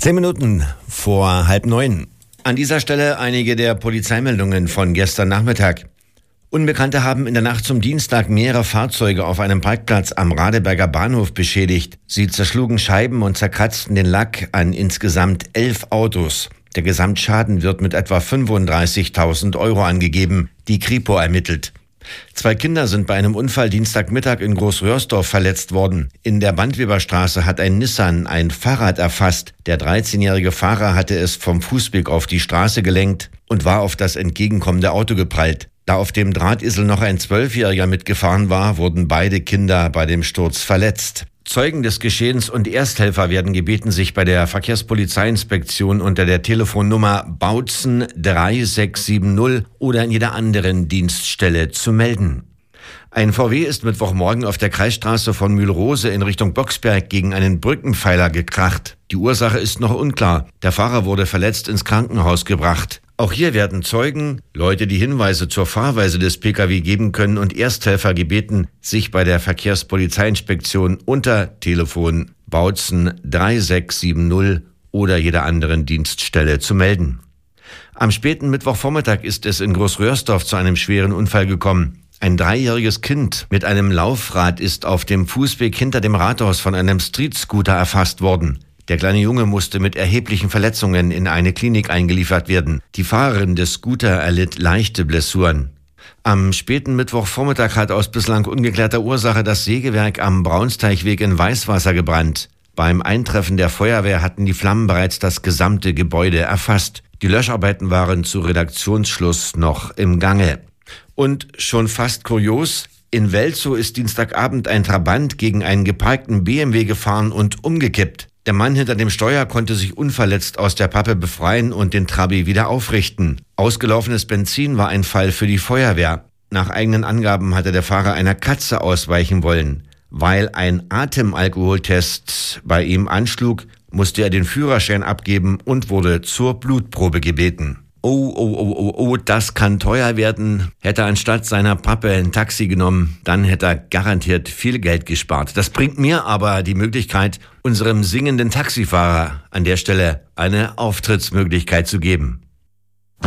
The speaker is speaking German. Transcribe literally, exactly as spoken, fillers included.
Zehn Minuten vor halb neun. An dieser Stelle einige der Polizeimeldungen von gestern Nachmittag. Unbekannte haben in der Nacht zum Dienstag mehrere Fahrzeuge auf einem Parkplatz am Radeberger Bahnhof beschädigt. Sie zerschlugen Scheiben und zerkratzten den Lack an insgesamt elf Autos. Der Gesamtschaden wird mit etwa fünfunddreißigtausend Euro angegeben. Die Kripo ermittelt. Zwei Kinder sind bei einem Unfall Dienstagmittag in Großröhrsdorf verletzt worden. In der Bandweberstraße hat ein Nissan ein Fahrrad erfasst. Der dreizehnjährige Fahrer hatte es vom Fußweg auf die Straße gelenkt und war auf das entgegenkommende Auto geprallt. Da auf dem Drahtesel noch ein Zwölfjähriger mitgefahren war, wurden beide Kinder bei dem Sturz verletzt. Zeugen des Geschehens und Ersthelfer werden gebeten, sich bei der Verkehrspolizeiinspektion unter der Telefonnummer Bautzen drei sechs sieben null oder in jeder anderen Dienststelle zu melden. Ein V W ist Mittwochmorgen auf der Kreisstraße von Mühlrose in Richtung Boxberg gegen einen Brückenpfeiler gekracht. Die Ursache ist noch unklar. Der Fahrer wurde verletzt ins Krankenhaus gebracht. Auch hier werden Zeugen, Leute, die Hinweise zur Fahrweise des Pkw geben können, und Ersthelfer gebeten, sich bei der Verkehrspolizeiinspektion unter Telefon Bautzen drei sechs sieben null oder jeder anderen Dienststelle zu melden. Am späten Mittwochvormittag ist es in Großröhrsdorf zu einem schweren Unfall gekommen. Ein dreijähriges Kind mit einem Laufrad ist auf dem Fußweg hinter dem Rathaus von einem Streetscooter erfasst worden. Der kleine Junge musste mit erheblichen Verletzungen in eine Klinik eingeliefert werden. Die Fahrerin des Scooter erlitt leichte Blessuren. Am späten Mittwochvormittag hat aus bislang ungeklärter Ursache das Sägewerk am Braunsteichweg in Weißwasser gebrannt. Beim Eintreffen der Feuerwehr hatten die Flammen bereits das gesamte Gebäude erfasst. Die Löscharbeiten waren zu Redaktionsschluss noch im Gange. Und schon fast kurios: in Welzow ist Dienstagabend ein Trabant gegen einen geparkten B M W gefahren und umgekippt. Der Mann hinter dem Steuer konnte sich unverletzt aus der Pappe befreien und den Trabi wieder aufrichten. Ausgelaufenes Benzin war ein Fall für die Feuerwehr. Nach eigenen Angaben hatte der Fahrer einer Katze ausweichen wollen. Weil ein Atemalkoholtest bei ihm anschlug, musste er den Führerschein abgeben und wurde zur Blutprobe gebeten. Oh, oh, oh, oh, oh, das kann teuer werden. Hätte er anstatt seiner Pappe ein Taxi genommen, dann hätte er garantiert viel Geld gespart. Das bringt mir aber die Möglichkeit, unserem singenden Taxifahrer an der Stelle eine Auftrittsmöglichkeit zu geben.